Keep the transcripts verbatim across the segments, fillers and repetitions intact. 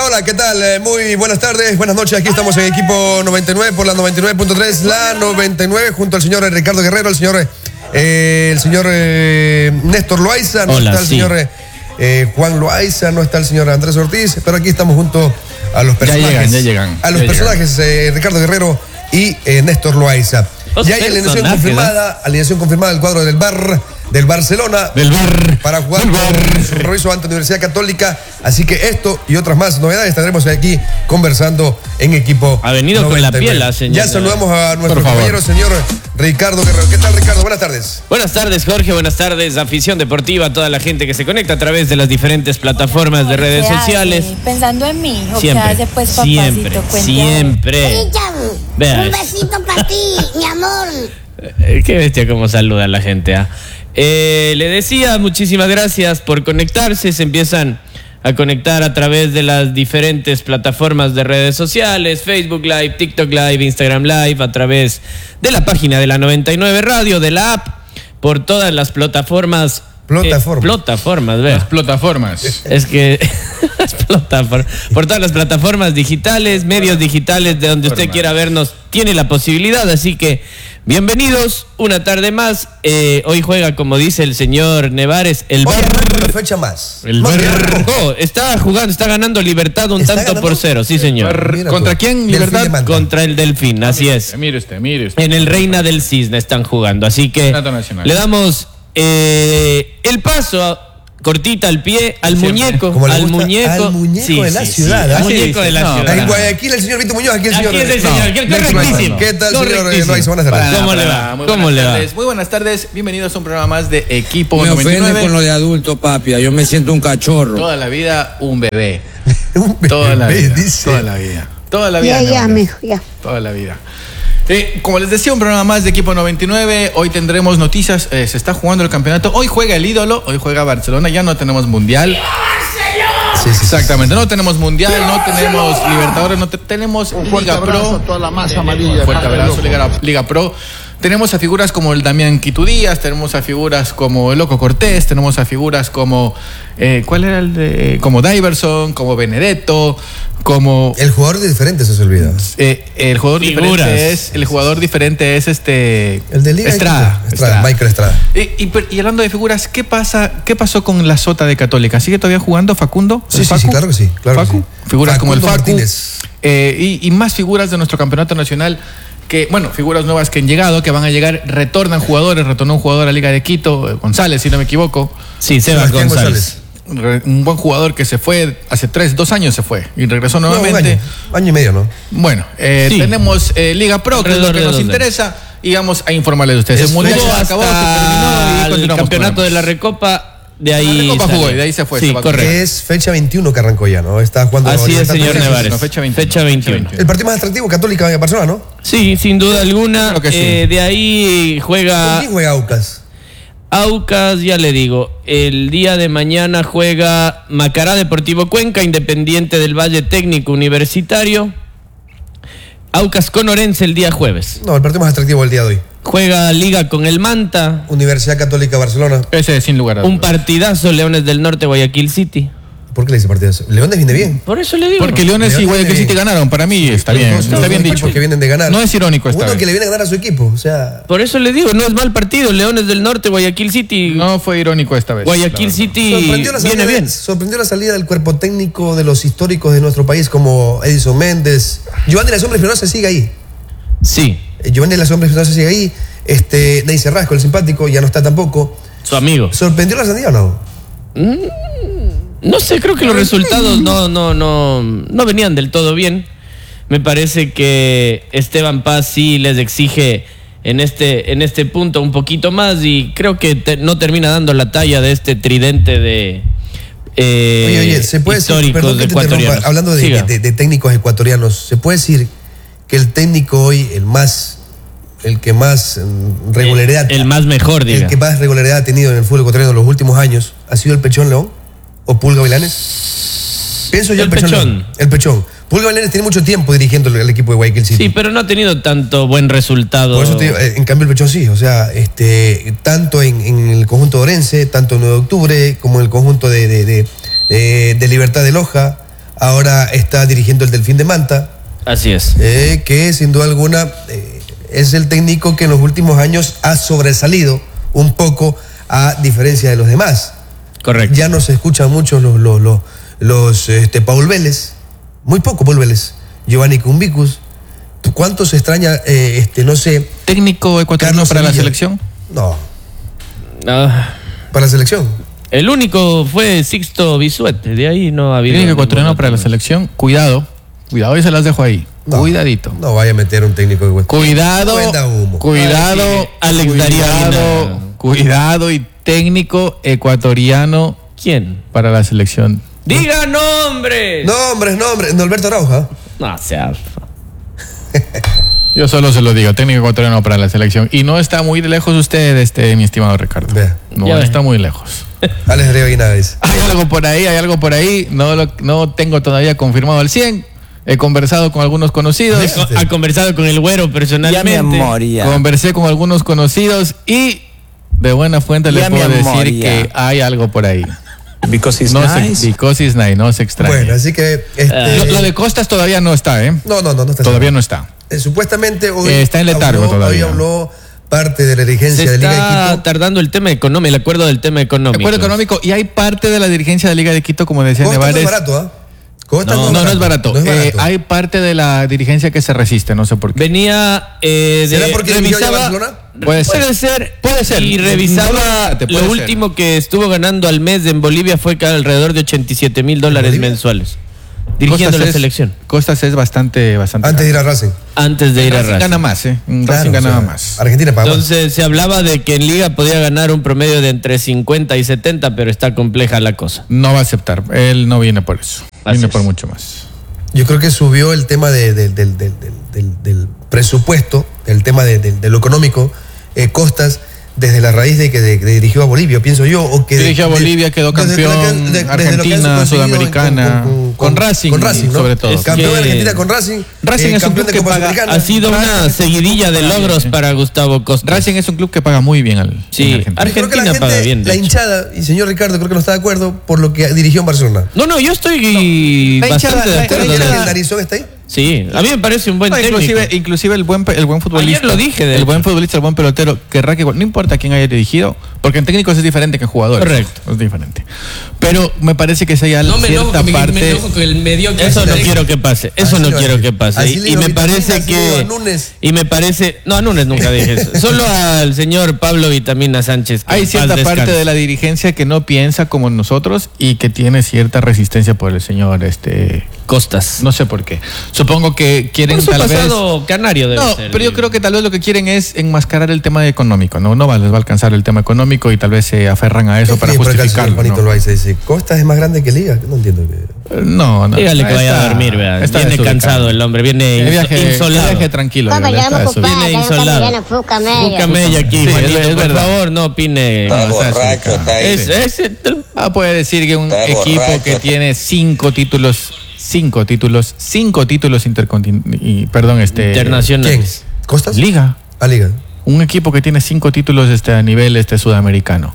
hola, ¿qué tal? Eh, muy buenas tardes, buenas noches. Aquí estamos en Equipo noventa y nueve por la noventa y nueve punto tres, la noventa y nueve, junto al señor Ricardo Guerrero, el señor eh, el señor eh, Néstor Loaiza, no hola, está el sí. señor eh, Juan Loaiza, no está el señor Andrés Ortiz, pero aquí estamos junto a los personajes. Ya llegan, ya llegan. A los ya personajes, eh, Ricardo Guerrero y eh, Néstor Loaiza. Los ya hay alineación confirmada, alineación confirmada del cuadro del Bar, del Barcelona, del Bar, para jugar del bar. su reviso ante Universidad Católica. Así que esto y otras más novedades estaremos aquí conversando en Equipo Ha venido noventa y nueve. con la piel, señor. Ya saludamos a nuestro Por compañero, señor Ricardo Guerrero. ¿Qué tal, Ricardo? Buenas tardes. Buenas tardes, Jorge. Buenas tardes, afición deportiva, toda la gente que se conecta a través de las diferentes plataformas de redes ¿Qué sociales. hace? Pensando en mí, o Siempre, qué hace pues papacito, siempre, cuente. siempre. Richard, Veas. un besito para ti, mi amor. Eh, Qué bestia cómo saluda a la gente. ¿ah? Eh, le decía, muchísimas gracias por conectarse. Se empiezan a conectar a través de las diferentes plataformas de redes sociales, Facebook Live, TikTok Live, Instagram Live, a través de la página de la noventa y nueve Radio, de la app, por todas las plataformas. Plataformas. Eh, plataformas, vea. Las plataformas. Es que las plataformas, por todas las plataformas digitales, medios digitales, de donde usted quiera vernos, tiene la posibilidad. Así que bienvenidos una tarde más. Eh, hoy juega, como dice el señor Nevares, el Hoy Bar. arranca una fecha más. El Más Bar. bien, Oh, está jugando, está ganando Libertad un ¿Está tanto ganando? por cero, sí señor. Mira ¿Contra tú. quién, Delfín Libertad? de Manta. Contra el Delfín, así es. Mire usted, mire usted. En el Reina del Cisne están jugando, así que Campeonato nacional. le damos eh, el paso a- cortita al pie al Siempre. muñeco, Como le al gusta, muñeco, al muñeco Sí, de la sí, ciudad, sí, ¿ah? al muñeco de la No, ciudad. En Guayaquil el señor Vito Muñoz, aquí el señor. Aquí es el señor, que es correctísimo. ¿Qué tal, señor Correctísimo. Loaiza? Buenas tardes. ¿Cómo le va? Muy ¿Cómo buenas le va? tardes. Muy buenas tardes. Bienvenidos a un programa más de Equipo Me noventa y ofende nueve. con lo de adulto, papi. Yo me siento un cachorro. Toda la vida un bebé. Un Toda la bebé, vida. dice. Toda la vida. Toda la vida. Ya, mi ya, hombre. mijo, ya. Toda la vida. Eh, como les decía, un programa más de Equipo noventa y nueve. Hoy tendremos noticias. Eh, se está jugando el campeonato. Hoy juega el ídolo. Hoy juega Barcelona. Ya no tenemos mundial. Sí, sí, sí. Exactamente. No tenemos mundial. No tenemos Libertadores. No te- tenemos Liga Pro. Toda la masa amarilla. Fuerte abrazo, Liga, Liga Pro. Tenemos a figuras como el Damián Quito Díaz, tenemos a figuras como el Loco Cortés, tenemos a figuras como, eh, ¿cuál era el de? Como Diverson, como Benedetto, como... El jugador de diferente se olvida. eh, el jugador Figuras. diferente es, el jugador diferente es este... El de Liga. Estrada. Estrada, Estrada. Michael Estrada. Y, y, per- y hablando de figuras, ¿qué pasa? ¿Qué pasó con la Sota de Católica? ¿Sigue todavía jugando Facundo? Sí, ¿El sí, Facu? sí, claro que sí, claro que Facu. sí. Figuras como el Facundo Facu. Martínez. Eh, y, y más figuras de nuestro campeonato nacional. Que, bueno, figuras nuevas que han llegado, que van a llegar, retornan jugadores, retornó un jugador a Liga de Quito, eh, González, si no me equivoco. Sí, Sebas Sebastián González. Re- un buen jugador que se fue hace tres, dos años se fue y regresó No, un nuevamente. año, año y medio, ¿no? Bueno, eh, Sí. tenemos eh, Liga Pro, que es lo Alrededor que de nos dos interesa, y vamos a informarles de ustedes. Es El mundial Jugó ya se acabó, se hasta terminó y el continuamos campeonato con de la Recopa, de ahí La Recopa jugó salió. y de ahí se fue, Sí, se va- correcto. Que es fecha veintiuno que arrancó ya, ¿no? Está jugando. Así es, Libertad señor Conferencia. Nevares. no, fecha veintiuno. Fecha veintiuno. El partido más atractivo, Católica de Barcelona, ¿no? Sí, sin duda alguna. Creo que sí. Eh, de ahí ¿Con juega quién juega Aucas? Aucas, ya le digo. El día de mañana juega Macará Deportivo Cuenca, Independiente del Valle Técnico Universitario. Aucas con Orense el día jueves. No, el partido más atractivo del día de hoy. Juega Liga con el Manta. Universidad Católica de Barcelona. Ese sin lugar a Un dudas. partidazo, Leones del Norte, Guayaquil City. ¿Por qué le dice partido? Leones viene bien. Por eso le digo. Porque Leones y Leones Guayaquil viene- City ganaron, para mí está bien, Los dos- está los bien dos dicho. equipos que vienen de ganar. No es irónico esta Uno vez. que le viene a ganar a su equipo. O sea, Por eso le digo, no es mal partido. Leones del Norte, Guayaquil City. No fue irónico esta vez. Guayaquil la City sorprendió la, viene salida, bien. sorprendió la salida del cuerpo técnico de los históricos de nuestro país como Edison Méndez. Giovanni La Sombra Espinosa sigue ahí. Sí, Eh, Giovanni La Sombra Espinosa sigue ahí. Este, Ney Cerrasco, el simpático, ya no está tampoco. su amigo. ¿Sorprendió la sandía o no? No sé, creo que los resultados no, no, no, no venían del todo bien. Me parece que Esteban Paz sí les exige en este, en este punto un poquito más y creo que te- no termina dando la talla de este tridente de eh, Oye, oye, ¿se puede decir, históricos perdón que te ecuatorianos. interrumpa, hablando de, Siga. de- de técnicos ecuatorianos, ¿se puede decir que el técnico hoy, el más, el que más mm, regularidad, el, el más mejor, diga. el que más regularidad ha tenido en el fútbol ecuatoriano en los últimos años, ha sido el Pechón León o Pulga Vilanes? Pienso yo el, El Pechón. Pechón. León. El Pechón. Pulga Vilanes tiene mucho tiempo dirigiendo el equipo de Guayaquil City. Sí, pero no ha tenido tanto buen resultado. Por eso te digo, eh, en cambio el Pechón sí, o sea, este, tanto en, en el conjunto de Orense, tanto en nueve de octubre, como en el conjunto de, de, de, de- de Libertad de Loja, ahora está dirigiendo el Delfín de Manta. Así es. Eh, que sin duda alguna eh, es el técnico que en los últimos años ha sobresalido un poco a diferencia de los demás. Correcto. Ya no se escuchan mucho los, los, los, los este, Paul Vélez, muy poco Paul Vélez, Giovanni Cumbicus. ¿Cuánto se extraña, eh, este, no sé... ¿Técnico ecuatoriano Carlos para la Sevilla? selección? No, Ah, para la selección. el único fue Sixto Bisuete, de ahí no ha habido. ¿Técnico ecuatoriano ningún para la otro. selección? Cuidado, cuidado y se las dejo ahí. No, Cuidadito. No vaya a meter un técnico de West. Cuidado, Cuenta humo. cuidado, Ay, sí, Alex Darío cuidado, Aguinaga. cuidado y técnico ecuatoriano ¿Quién? para la selección. ¡Diga nombres! Nombres, nombres. Norberto Arauja. No, o sea. Yo solo se lo digo, técnico ecuatoriano para la selección. Y no está muy lejos usted, este, mi estimado Ricardo. Vea. No Ya ve. está muy lejos. Alex Darío Aguinaga dice. Hay algo por ahí, hay algo por ahí. No, lo, no tengo todavía confirmado al cien. He conversado con algunos conocidos. Este. Ha conversado con el güero Ya personalmente. mi amor, ya. Conversé con algunos conocidos y de buena fuente les Ya, mi puedo amor, decir ya. que hay algo por ahí. Because it's No nice. se, because it's nice, no se extraña. Bueno, así que... Este, lo, lo de Costas todavía no está, ¿eh? No, no, no, no está. Todavía no está. Eh, supuestamente hoy... Eh, está en letargo habló, todavía. Hoy habló parte de la Se dirigencia de Liga de está Quito. tardando el tema económico, el acuerdo del tema económico. Acuerdo económico y hay parte de la dirigencia de Liga de Quito, como decía Costas no Nevares. es barato, ¿ah? Costas No, No, no es barato. No es Eh, barato. hay parte de la dirigencia que se resiste, no sé por qué. Venía eh, de, ¿Será porque dirigió ya revisaba, Barcelona? Puede ser. puede ser, Puede ser. Y No revisaba lo descarte, puede lo ser. último que estuvo ganando al mes en Bolivia fue que alrededor de ochenta y siete mil dólares Bolivia? mensuales, dirigiendo Costas la es- selección Costas es bastante, bastante. Antes de ir caro. a Racing. antes de ir a Racing Racing. gana más, ¿eh? En Claro, Racing o ganaba sea, más. Argentina paga más. Entonces se hablaba de que en Liga podía ganar un promedio de entre cincuenta y setenta, pero está compleja la cosa. No va a aceptar. Él no viene por eso. Así viene es. por mucho más. Yo creo que subió el tema de- de- del, del- del- del- del presupuesto, el tema de, de- de lo económico, eh, Costas, desde la raíz de que de- de dirigió a Bolivia, pienso yo. O que de- Dirigió a de- Bolivia, quedó desde campeón, lo que- de- desde lo que han Argentina, conseguido en- Sudamericana, con Racing, con Racing, ¿no? sobre todo. Es Campeón de que- Argentina con Racing. Racing eh, es un campeón club de que Copa paga- Sudamericana. Ha sido una Racing es un seguidilla club de que paga logros bien. para Gustavo Costa. Racing es un club que paga muy bien al Sí, en Argentina. Argentina Creo que la gente, paga bien, de la hecho. hinchada, y señor Ricardo creo que no está de acuerdo por lo que dirigió en Barcelona. No, no, yo estoy No, la hinchada- bastante de la- acuerdo. ¿Pero la que hinchada- el narizón está ahí? Sí, a mí me parece un buen No, técnico. inclusive, inclusive el buen pe- el buen futbolista. Ayer lo dije, de el hecho. buen futbolista, el buen pelotero, querrá que no importa quién haya dirigido, porque en técnicos es diferente que en jugadores. Correcto. Es diferente. Pero me parece que esa ya No me enojo cierta con mi- parte. me enojo con el mediocre. Eso no Así le- quiero que pase, eso así no le quiero digo. que pase. Así Y, le y digo me a parece Vitamina, así le digo que... a Núñez. Y me parece... No, a Núñez nunca dije eso. Solo al señor Pablo Vitamina Sánchez. que Hay en paz cierta parte descanse. de la dirigencia que no piensa como nosotros y que tiene cierta resistencia por el señor, este, Costas. no sé por qué. Supongo que quieren Por su tal vez. pasado canario debe No, ser. pero yo creo que tal vez lo que quieren es enmascarar el tema económico, ¿no? No va- les va a alcanzar el tema económico y tal vez se aferran a eso para Sí, por acá el señor justificarlo. Juanito ¿no? Loaiza dice, Costas es más grande que Liga. No entiendo. Eh, No, no. Dígale que vaya Está- a dormir, vea. está Viene desubicado. cansado el hombre, viene El inso- viaje, insolado. el viaje tranquilo. Papá, dígale, ya está vamos a desubicado. ocupar, Viene ya no insolado. estamos llenos, fuca medio. Un camello aquí, Sí, Juanito, es- es por verdad. favor, no opine. No, está borracho, desubicado. está ahí. Es, es el- Ah, puede decir que un Está equipo borracho. que tiene cinco títulos, cinco títulos, cinco títulos intercontinentales, y perdón, este ¿Quién? internacionales. ¿Costas? Liga. A Liga. Un equipo que tiene cinco títulos este, a nivel este, sudamericano.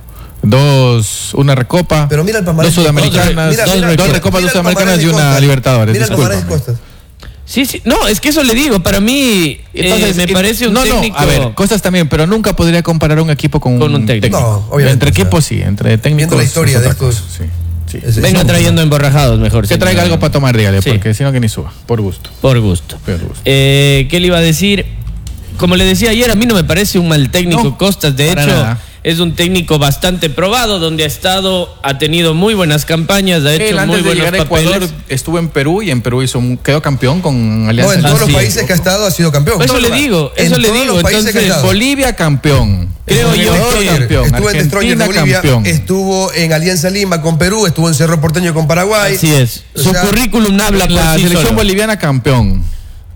Dos, una recopa, Pero mira el palmarés. dos sudamericanas, Mira, dos, mira, dos mira, recopas, mira dos el palmarés sudamericanas de y una Costas. Libertadores. Mira el palmarés de Discúlpame. Costas. Sí, sí. No, es que eso le digo. Para mí, Entonces, eh, me y- parece un no, técnico... No, a ver, cosas también, pero nunca podría comparar un equipo con, Con un técnico. No, obviamente, Entre o sea, equipos sí, entre técnicos. viendo la historia es de otra estos- cosa, sí, sí. Es- Venga es- trayendo emborrajados mejor. Que señor. traiga algo para tomar, dígale, Sí. porque si no que ni suba, por gusto. Por gusto. Por gusto. Eh, ¿Qué le iba a decir? Como le decía ayer, a mí no me parece un mal técnico No, Costas. De para hecho, nada. es un técnico bastante probado, donde ha estado, ha tenido muy buenas campañas, ha hecho Él muy antes de buenos llegar a Ecuador papeles. estuvo en Perú y en Perú hizo un- quedó campeón con Alianza. No, en todos los Así es. países que ha estado ha sido campeón. Eso le digo, En eso le todos digo. los países que ha Entonces, estado. Bolivia campeón. Creo yo Ecuador que- campeón. Estuvo en Destroyer de Argentina Bolivia, campeón. estuvo en Alianza Lima con Perú, estuvo en Cerro Porteño con Paraguay. Así es. O Su sea, currículum habla por La sí selección solo. boliviana campeón.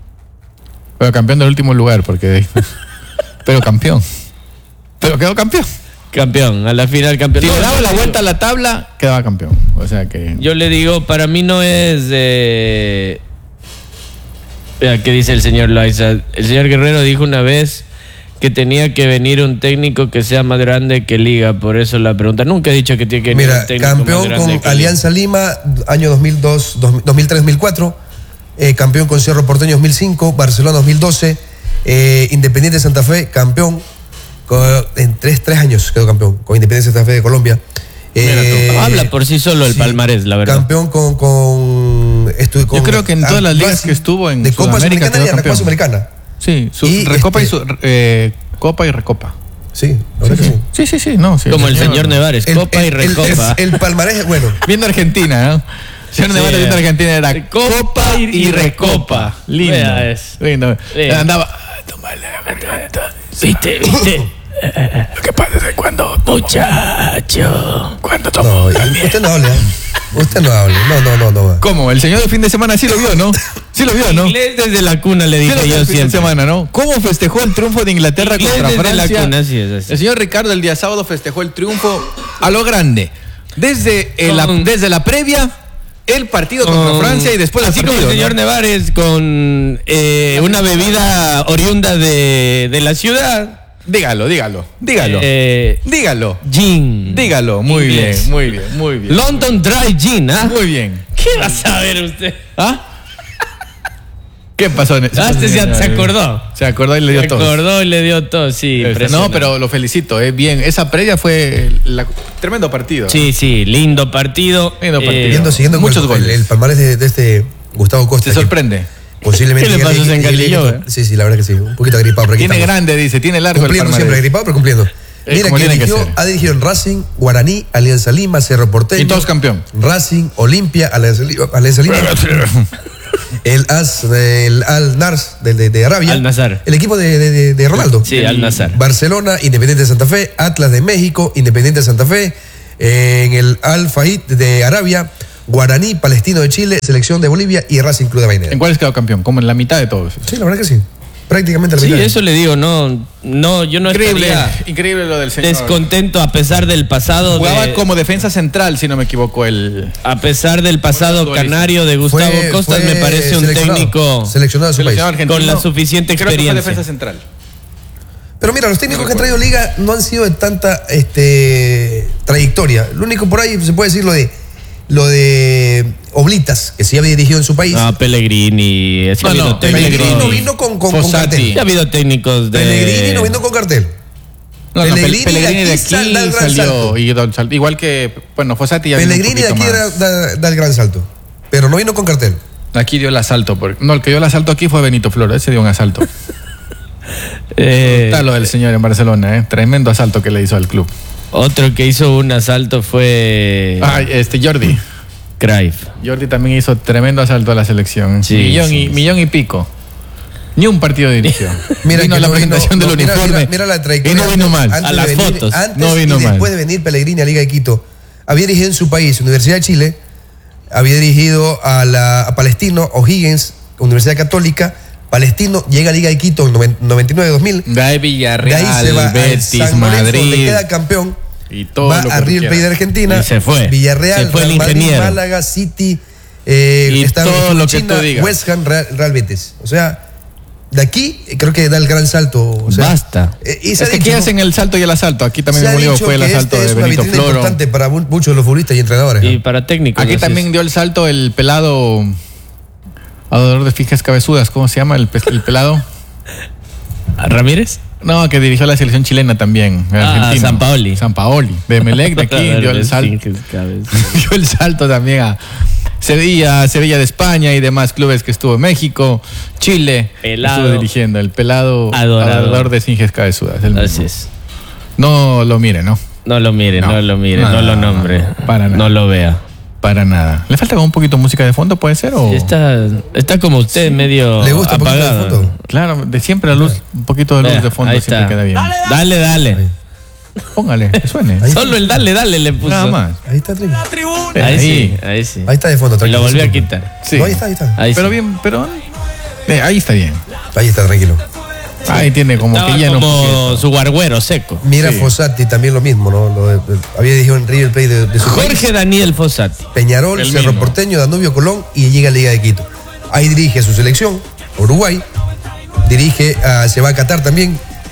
Pero campeón del último lugar, porque. Pero campeón. Pero quedó campeón. Campeón, a la final campeón. Si No, le daba yo la le vuelta a la tabla, quedaba campeón. O sea que. Yo le digo, para mí no es... Eh... Vea, ¿qué dice el señor Loaiza? El señor Guerrero dijo una vez que tenía que venir un técnico que sea más grande que Liga, por eso la pregunta. Nunca he dicho que tiene que venir Mira, un técnico más campeón grande con que Alianza Lima, año dos mil dos, dos mil tres, dos mil cuatro, eh, campeón con Cerro Porteño dos mil cinco, Barcelona dos mil doce, eh, Independiente Santa Fe, campeón, con, en tres, tres años quedó campeón, con Independiente Santa Fe de Colombia. Eh, Habla por sí solo el sí, palmarés, la verdad. Campeón con... con, estuve con Yo creo que en todas las ligas que estuvo en de Copa Sudamérica Sudamericana y quedó en la Copa Sudamericana. Sí, su Y recopa este- y su eh, copa y recopa. Sí, la verdad Sí, que sí. sí, sí, sí, no. Sí, Como el señor Nevares, El- copa y el- el- recopa. El, el palmarés es bueno. Viendo Argentina, ¿no? Señor Sí, Nevares viendo eh. Argentina era Copa copa y- y, y recopa. recopa. Lindo. Vea eso. Lindo. Vea. Andaba. "Ah, tómale, ¿Viste? ¿Viste? Lo que pasa es que cuando Muchacho. cuando tomo No, también. usted no hable. ¿eh? Usted no hable. No, no, no, no. ¿Cómo? El señor del fin de semana sí lo vio, ¿no? Sí lo vio, ¿no? Inglés desde la cuna, le Sí dije lo vio yo el fin de siempre. semana, ¿no? ¿Cómo festejó el triunfo de Inglaterra Inglés contra desde la Francia? cuna, así es, así. El señor Ricardo el día sábado festejó el triunfo a lo grande. Desde, eh, la, Con- desde la previa, el partido contra Con- Francia y después el así partido, como el señor ¿no? Nevares con eh, una bebida oriunda de, de la ciudad. Dígalo, dígalo, dígalo. Eh, dígalo. Gin. Dígalo, muy Inglés. bien, muy bien, muy bien. London Dry Gin, ¿ah? Muy bien. ¿Qué va a saber usted? ¿Ah? ¿Qué pasó? en Ah, este se, se acordó. Se acordó y le dio Se todo. acordó y le dio todo, sí. Este, No, impresionante. pero lo felicito, eh, bien. Esa previa fue la- tremendo partido. Sí, sí, lindo partido. Lindo partido. Eh, Siguiendo, siguiendo Muchos con el, goles. el palmarés de, de este Gustavo Costa. ¿Te que sorprende? Posiblemente. ¿Qué le pasó? llegue- Se llegue- encalilló, llegue- eh. Sí, sí, la verdad que sí. Un poquito agripado, pero aquí Tiene estamos. grande, dice, tiene largo el Cumpliendo palmarés. siempre, agripado, pero cumpliendo. Eh, Mira como que, tiene que dirigió, ser. ha dirigido en Racing, Guaraní, Alianza Lima, Cerro Porteño. Y todos campeón. Racing, Olimpia, Alianza Lima, Alianza Lima el As, el Al Nars de, de, de Arabia. Al Nassr. El equipo de, de, de- de Ronaldo. Sí, Al Nassr. Barcelona, Independiente de Santa Fe, Atlas de México, Independiente de Santa Fe, eh, en el Al Fahid de Arabia, Guaraní, Palestino de Chile, Selección de Bolivia y Racing Club de Vainera. ¿En cuál quedó campeón? Como en la mitad de todos. Sí, la verdad que sí. Prácticamente la Sí, mitad. eso le digo, no, no, yo no Increíble, estaría increíble lo del señor. descontento a pesar del pasado. Jugaba de- como defensa central, si no me equivoco, el A pesar del pasado Futbolista. canario de Gustavo Fue- Costas, fue me parece un seleccionado, técnico seleccionado de su país. seleccionado argentino. con la suficiente Creo que fue experiencia. defensa central. Pero mira, los técnicos que ha traído Liga no han sido de tanta este, trayectoria. Lo único por ahí se puede decir lo de lo de Oblitas, que sí había dirigido en su país. No, Pellegrini, es que No, ha habido no, técnicos. Pellegrini no vino con, con, con Fossati. cartel. Ya ha habido técnicos de. Pellegrini no vino con cartel. No, no, Pellegrini Pellegrini, Pellegrini de de aquí aquí da el gran salió salto. y da el salto. Igual que, bueno, Fossati ya vino un Pellegrini de poquito aquí más. da, da- da el gran salto. Pero no vino con cartel. Aquí dio el asalto. Porque, no, el que dio el asalto aquí fue Benito Floro. Ese dio un asalto. Eh, Está lo del señor en Barcelona, ¿eh? Tremendo asalto que le hizo al club. otro que hizo un asalto fue. Ay, este Jordi. Cruyff. Jordi también hizo tremendo asalto a la selección. Sí, millón, sí, y, sí. millón y pico. Ni un partido dirigió. Mira vino que la no vino- presentación del no, mira- uniforme. Mira, mira la y trayectoria. no vino mal. Antes A de las venir- fotos. Antes No vino y mal. después de venir Pellegrini a Liga de Quito, había dirigido en su país, Universidad de Chile, había dirigido a, la, a Palestino, O'Higgins, Universidad Católica, Palestino, llega a Liga de Quito en noventa y nueve dos mil. De ahí De Villarreal, ahí se va al Betis, San Lorenzo, donde Madrid. queda campeón. Y todo va lo que a tú River Plate de quieras. Argentina. Y se fue. Villarreal, Se fue el Real Madrid, ingeniero. Málaga, City, eh, Y Estado todo de lo que China, tú digas. West Ham, Real, Real Betis. O sea, de aquí eh, creo que da el gran salto. O sea, Basta. eh, y se Es ha que aquí dicho, ¿no? hacen el salto y el asalto. Aquí también Se ha en Bolívar dicho fue el que asalto este es de una Benito vitrina Floro. importante para mu- muchos de los futbolistas y entrenadores. Y ¿no? para técnicos. Aquí así también es. dio el salto el pelado adorador de fijas cabezudas. ¿Cómo se llama el, pe- el pelado? ¿A ¿Ramírez? No, que dirigió la selección chilena también. Ah, argentino. Sampaoli. Sampaoli. De Melec de aquí dio el salto. dio el salto también a Sevilla, Sevilla de España y demás clubes que estuvo en México, Chile. Pelado. Estuvo dirigiendo el pelado Adorador. adorador de finges cabezudas. el Así mismo. es. No lo mire, ¿no? No lo mire, no, No. lo mire, no, No, lo no, nombre. no, para nada. No lo vea. Para nada. ¿Le falta como un poquito de música de fondo, puede ser? O... Está, está como usted, medio ¿Le gusta un poquito de apagado. fondo? Claro, de siempre la luz, un poquito de luz Vea, de fondo ahí siempre está. queda bien. Dale, dale. Póngale, que suene. Ahí- Solo el dale, dale le puso. Nada más. Ahí está, Trini. Ahí, sí, ahí sí. Ahí está de fondo, Y tranquilo. lo volvió a sí. quitar. Sí. No, ahí está, ahí está. Ahí Pero sí. bien, pero eh, ahí está bien. Ahí está, tranquilo. Ahí tiene como Estaba que llena un como poquito. su guarguero seco. Mira Sí. Fossati, también lo mismo, ¿no? Lo de- de- había dirigido en River Plate de, de su país. Jorge Daniel Fossati. Peñarol, El Cerro mismo. Porteño, Danubio, Colón y llega a Liga de Quito. Ahí dirige a su selección, Uruguay. Dirige a, se va a Qatar también.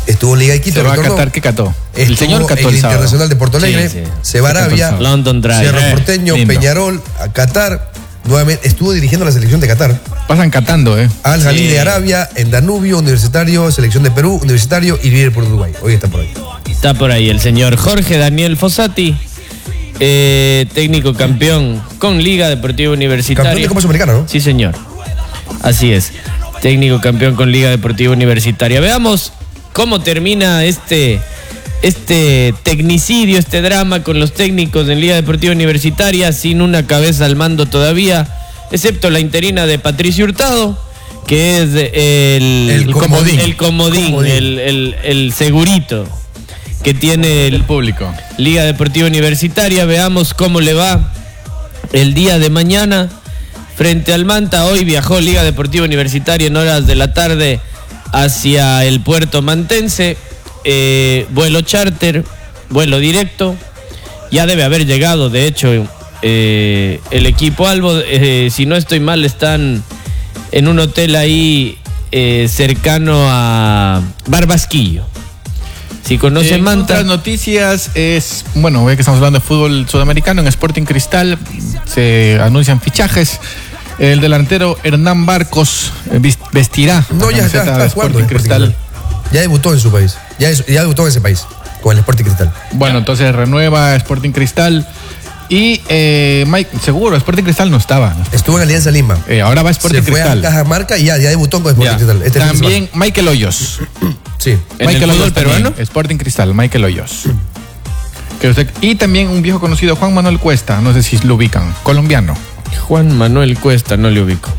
estuvo en Liga de Quito. Se va a retornó. Qatar, ¿qué cató? El Estuvo señor cató en el sábado. Internacional de Porto Alegre, Sí, sí. se va a Arabia, London Drive. Cerro Eh, Porteño, lindo. Peñarol, a Qatar. Nuevamente estuvo dirigiendo la selección de Qatar. Pasan catando, ¿eh? Al Jalí Sí. de Arabia, en Danubio, Universitario, Selección de Perú, Universitario y Liverpool de Uruguay. Hoy está por ahí. Está por ahí el señor Jorge Daniel Fossati, eh, técnico campeón con Liga Deportiva Universitaria. Campeón de Copa Sudamericana, ¿no? Sí, señor. Así es. Técnico campeón con Liga Deportiva Universitaria. Veamos cómo termina este, este tecnicidio, este drama con los técnicos en Liga Deportiva Universitaria, sin una cabeza al mando todavía, excepto la interina de Patricio Hurtado, que es el, El comodín. el comodín, Comodín. El, el- el segurito que tiene El el público. Liga Deportiva Universitaria. Veamos cómo le va el día de mañana frente al Manta. Hoy viajó Liga Deportiva Universitaria en horas de la tarde hacia el puerto mantense. Eh, vuelo charter, vuelo directo. Ya debe haber llegado, de hecho, eh, el equipo Albo. Eh, si no estoy mal, están en un hotel ahí eh, cercano a Barbasquillo. Si conocen En Manta. otras noticias es, bueno, ve que estamos hablando de fútbol sudamericano, en Sporting Cristal se anuncian fichajes. El delantero Hernán Barcos eh, vis- vestirá No, la ya, ya camiseta está de jugando Sporting en Sporting Cristal. Cristal. Ya debutó en su país. Ya, es- ya debutó en ese país, con el Sporting Cristal. Bueno, entonces renueva Sporting Cristal. Y eh, Mike, seguro, Sporting Cristal no estaba. Estuvo en Alianza Lima. Eh, ahora va Sporting Se fue Cristal. a Cajamarca y ya, ya debutó con Sporting Ya. Cristal. Este fin de También Michael Hoyos. semana. Sí. ¿En el Michael fútbol Hoyos peruano? también, Sporting Cristal, Michael Hoyos. Que usted- y también un viejo conocido, Juan Manuel Cuesta, no sé si lo ubican, colombiano. Juan Manuel Cuesta, no le ubico.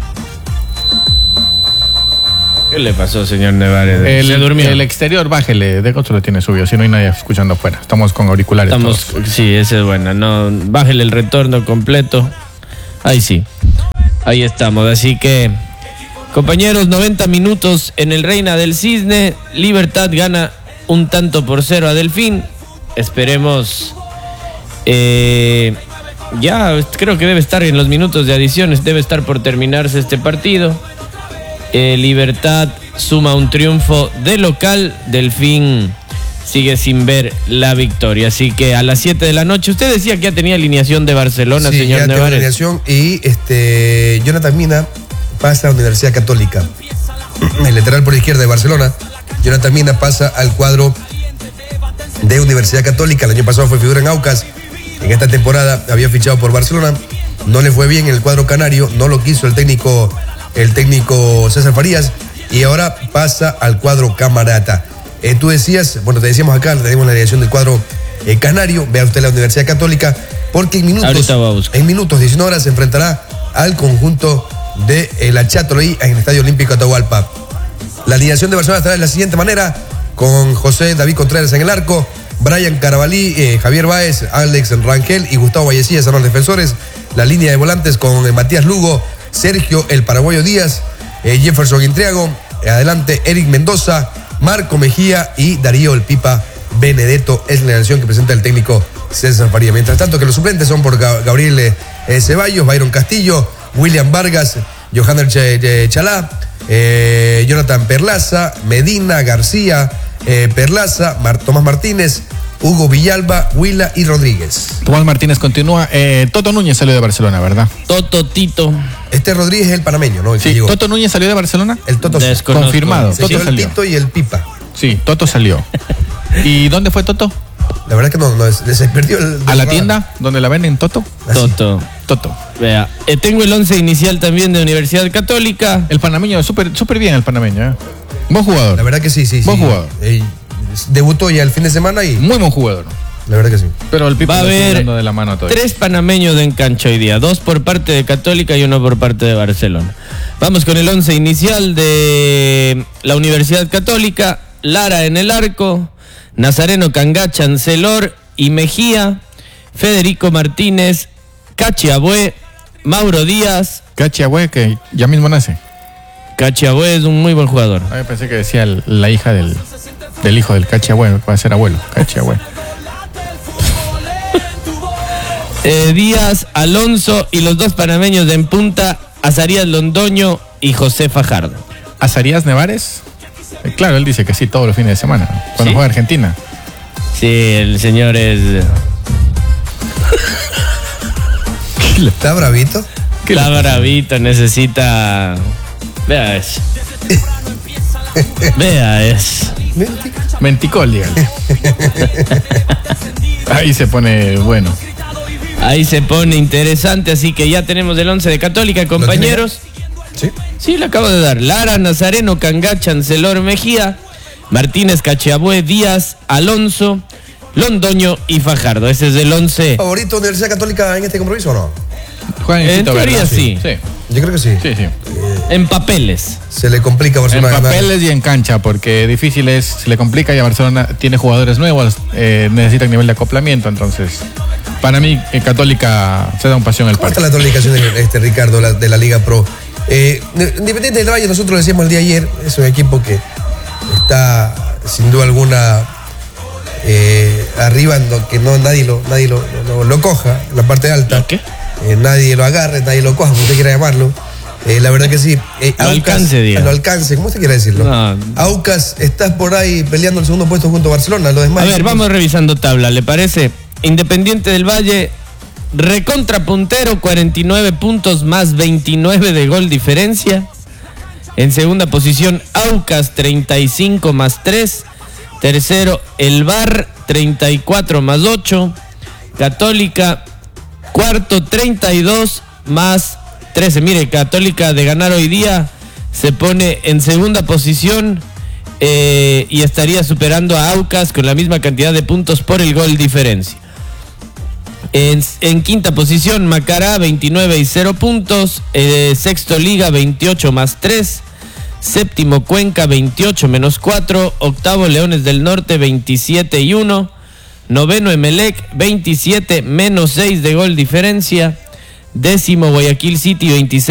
¿Qué le pasó, señor Nevares? El, Se durmió. el exterior, bájele, de otro lo tiene subido, si no hay nadie escuchando afuera. Estamos con auriculares. Estamos, todos. sí, esa es buena. No, bájele el retorno completo. Ahí sí. Ahí estamos. Así que, compañeros, noventa minutos en el Reina del Cisne. Libertad gana un tanto por cero a Delfín. Esperemos. eh, ya creo que debe estar en los minutos de adiciones. Debe estar por terminarse este partido. Eh, Libertad suma un triunfo de local. Delfín sigue sin ver la victoria. Así que a las siete de la noche. Usted decía que ya tenía alineación de Barcelona, Sí, señor ya tengo Nevares. alineación. Y este, Jonathan Mina pasa a la Universidad Católica. El lateral por izquierda de Barcelona. Jonathan Mina pasa al cuadro de Universidad Católica. El año pasado fue figura en Aucas. En esta temporada había fichado por Barcelona. No le fue bien en el cuadro canario. No lo quiso el técnico, el técnico César Farías. Y ahora pasa al cuadro Camarata. Eh, tú decías, bueno, te decíamos acá, tenemos la alineación del cuadro eh, canario. Vea usted la Universidad Católica. Porque en minutos, Ahorita va a buscar. en minutos, diecinueve horas, se enfrentará al conjunto de eh, la Chatroí en el Estadio Olímpico Atahualpa. La alineación de Barcelona estará de la siguiente manera: con José David Contreras en el arco, Brian Carabalí, eh, Javier Báez, Alex Rangel y Gustavo Vallecillas son los defensores. La línea de volantes con eh, Matías Lugo, Sergio el Paraguayo Díaz, eh, Jefferson Intriago, eh, adelante Eric Mendoza, Marco Mejía y Darío el Pipa Benedetto. Es la alineación que presenta el técnico César Farías. Mientras tanto, que los suplentes son por Ga- Gabriel eh, Ceballos, Byron Castillo, William Vargas, Johanner Ch- Ch- Chalá, eh, Jonathan Perlaza, Medina, García, eh, Perlaza, Mar- Tomás Martínez, Hugo Villalba, Huila y Rodríguez. Tomás Martínez continúa. Eh, Toto Núñez salió de Barcelona, ¿verdad? Toto Tito. Este Rodríguez es el panameño, ¿no? El que Sí, llegó. Toto Núñez salió de Barcelona. El Toto sí. Desconozco. Confirmado. Se Toto quedó el salió. Tito y el Pipa. Sí, Toto salió. ¿Y dónde fue Toto? La verdad que no, no es- se perdió el. ¿A la tienda donde la venden Toto? Así. Toto. Toto. Vea, eh, tengo el once inicial también de Universidad Católica. El panameño, súper súper bien el panameño. ¿eh? Buen jugador. La verdad que sí, sí. Buen sí. jugador. Eh, debutó ya el fin de semana y Muy buen jugador. la verdad que sí. Pero el Pipa Va a lo está haber dando de la mano todavía. tres panameños en cancha hoy día. Dos por parte de Católica y uno por parte de Barcelona. Vamos con el once inicial de la Universidad Católica. Lara en el arco. Nazareno Cangá, Chancelor y Mejía. Federico Martínez. Cachi Abue. Mauro Díaz. Cachi Abue, que ya mismo nace. Cachi Abue es un muy buen jugador. A mí pensé que decía el- la hija del, del hijo del Cachi Abue, va a ser abuelo. Cachi Abue. Eh, Díaz, Alonso y los dos panameños de en punta, Azarías Londoño y José Fajardo. Azarías Nevares. Eh, Claro, él dice que sí, todos los fines de semana, cuando ¿Sí? juega Argentina. Sí, el señor es... ¿Está bravito? ¿Qué le Está pasa? bravito, necesita... Vea eso. Vea eso. Mentira. Menticol, dígale. Ahí se pone bueno. Ahí se pone interesante, así que ya tenemos el once de Católica, compañeros. Sí. Sí, le acabo de dar. Lara, Nazareno, Cangá, Chancelor, Mejía, Martínez, Cachiabue, Díaz, Alonso, Londoño y Fajardo. Ese es el once. ¿Favorito Universidad Católica en este compromiso o no? Juegan En Quito, teoría ¿verdad? sí. Sí, Yo creo que sí. sí, sí. En papeles. Se le complica a En Barcelona ganar. papeles y en cancha, porque difícil es, se le complica y a Barcelona tiene jugadores nuevos, eh, necesitan nivel de acoplamiento, entonces para mí eh, Católica se da un pasión el ¿Cómo está partido. la actualización de este Ricardo la- de la Liga Pro? Eh, Independiente del Valle, nosotros lo decíamos el día de ayer, es un equipo que está sin duda alguna eh, arriba, en lo que no nadie lo, nadie lo, lo- lo coja, en la parte alta. ¿Lo qué? Eh, nadie lo agarre, nadie lo coja, como usted quiera llamarlo. Eh, la verdad que sí. Eh, Lo alcance, diga. Lo alcance, ¿cómo usted quiere decirlo? No. Aucas, estás por ahí peleando el segundo puesto junto a Barcelona, lo demás. A ver, vamos revisando tabla, ¿le parece? Independiente del Valle, recontra puntero, cuarenta y nueve puntos más veintinueve de gol diferencia. En segunda posición, Aucas, treinta y cinco más tres. Tercero, El Bar, treinta y cuatro más ocho. Católica, cuarto, treinta y dos más trece. Mire, Católica de ganar hoy día se pone en segunda posición eh, y estaría superando a Aucas con la misma cantidad de puntos por el gol diferencia. En, en quinta posición, Macará, veintinueve y cero puntos. Eh, sexto, Liga, veintiocho más tres. Séptimo, Cuenca, veintiocho menos cuatro. Octavo, Leones del Norte, veintisiete y uno. Noveno, Emelec, veintisiete menos seis de gol diferencia. Décimo, Guayaquil City, veintiséis.